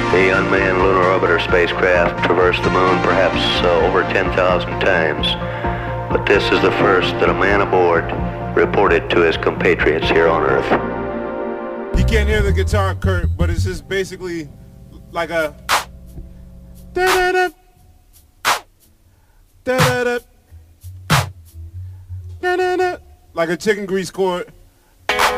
The unmanned lunar orbiter spacecraft traversed the moon perhaps over 10,000 times, but this is the first that a man aboard reported to his compatriots here on Earth. You can't hear the guitar, Kurt, but it's just basically like a da-da-da, da-da-da, da-da-da, like a chicken grease chord.